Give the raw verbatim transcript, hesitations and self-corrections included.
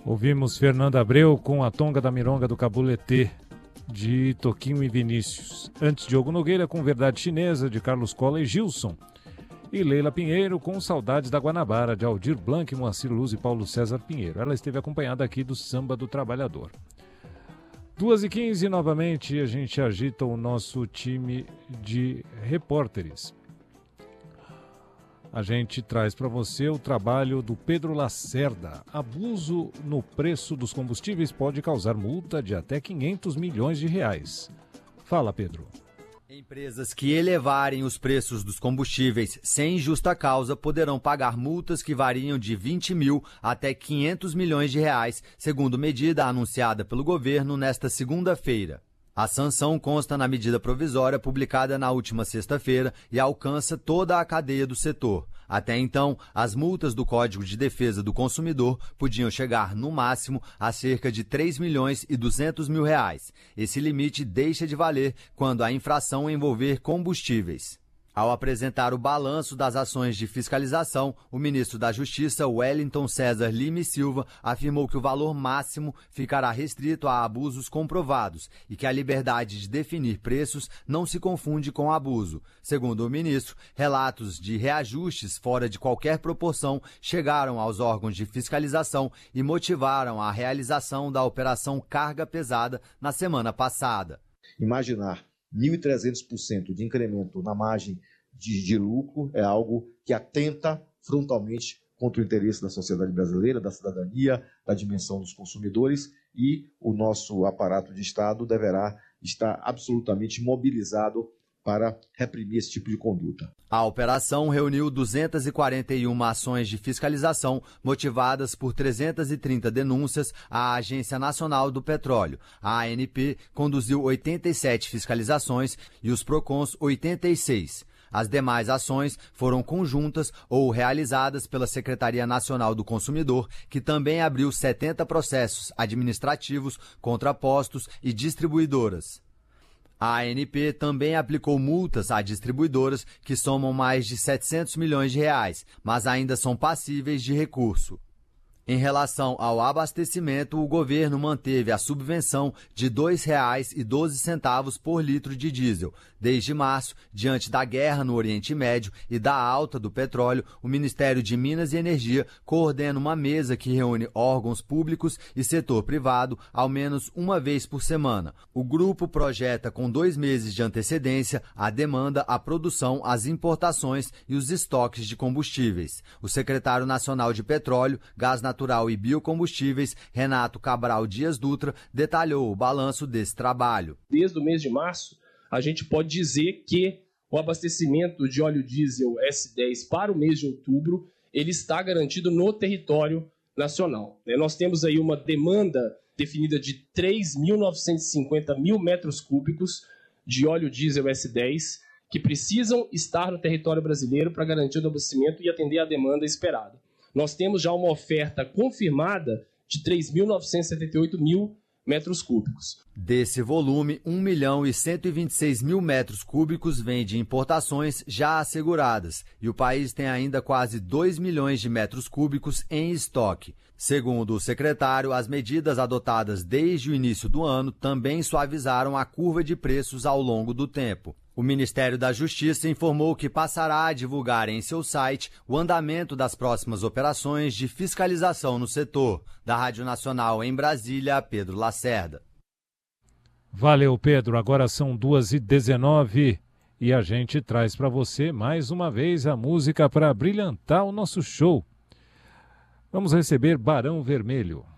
Ouvimos Fernanda Abreu com a Tonga da Mironga do Cabuletê, de Toquinho e Vinícius. Antes, Diogo Nogueira com Verdade Chinesa, de Carlos Cola e Gilson. E Leila Pinheiro com Saudades da Guanabara, de Aldir Blanc, Moacir Luz e Paulo César Pinheiro. Ela esteve acompanhada aqui do Samba do Trabalhador. duas e quinze, novamente, a gente agita o nosso time de repórteres. A gente traz para você o trabalho do Pedro Lacerda. Abuso no preço dos combustíveis pode causar multa de até quinhentos milhões de reais. Fala, Pedro. Empresas que elevarem os preços dos combustíveis sem justa causa poderão pagar multas que variam de vinte mil até quinhentos milhões de reais, segundo medida anunciada pelo governo nesta segunda-feira. A sanção consta na medida provisória publicada na última sexta-feira e alcança toda a cadeia do setor. Até então, as multas do Código de Defesa do Consumidor podiam chegar, no máximo, a cerca de três milhões e duzentos mil reais. Esse limite deixa de valer quando a infração envolver combustíveis. Ao apresentar o balanço das ações de fiscalização, o ministro da Justiça, Wellington César Lima Silva, afirmou que o valor máximo ficará restrito a abusos comprovados e que a liberdade de definir preços não se confunde com abuso. Segundo o ministro, relatos de reajustes fora de qualquer proporção chegaram aos órgãos de fiscalização e motivaram a realização da Operação Carga Pesada na semana passada. Imaginar mil e trezentos por cento de incremento na margem de, de lucro é algo que atenta frontalmente contra o interesse da sociedade brasileira, da cidadania, da dimensão dos consumidores, e o nosso aparato de Estado deverá estar absolutamente mobilizado para reprimir esse tipo de conduta. A operação reuniu duzentas e quarenta e uma ações de fiscalização motivadas por trezentas e trinta denúncias à Agência Nacional do Petróleo. A ANP conduziu oitenta e sete fiscalizações e os PROCONs oitenta e seis. As demais ações foram conjuntas ou realizadas pela Secretaria Nacional do Consumidor, que também abriu setenta processos administrativos contra postos e distribuidoras. A ANP também aplicou multas a distribuidoras que somam mais de setecentos milhões de reais, mas ainda são passíveis de recurso. Em relação ao abastecimento, o governo manteve a subvenção de dois reais e doze centavos por litro de diesel. Desde março, diante da guerra no Oriente Médio e da alta do petróleo, o Ministério de Minas e Energia coordena uma mesa que reúne órgãos públicos e setor privado ao menos uma vez por semana. O grupo projeta com dois meses de antecedência a demanda, a produção, as importações e os estoques de combustíveis. O secretário nacional de Petróleo, Gás Natural e Biocombustíveis, Renato Cabral Dias Dutra, detalhou o balanço desse trabalho. Desde o mês de março, a gente pode dizer que o abastecimento de óleo diesel S dez para o mês de outubro, ele está garantido no território nacional. Nós temos aí uma demanda definida de três milhões novecentos e cinquenta mil metros cúbicos de óleo diesel S dez que precisam estar no território brasileiro para garantir o abastecimento e atender a demanda esperada. Nós temos já uma oferta confirmada de três milhões novecentos e setenta e oito mil metros cúbicos. Desse volume, um milhão e cento e vinte e seis mil metros cúbicos vem de importações já asseguradas, e o país tem ainda quase dois milhões de metros cúbicos em estoque. Segundo o secretário, as medidas adotadas desde o início do ano também suavizaram a curva de preços ao longo do tempo. O Ministério da Justiça informou que passará a divulgar em seu site o andamento das próximas operações de fiscalização no setor. Da Rádio Nacional em Brasília, Pedro Lacerda. Valeu, Pedro. Agora são duas e dezenove e a gente traz para você mais uma vez a música para brilhantar o nosso show. Vamos receber Barão Vermelho.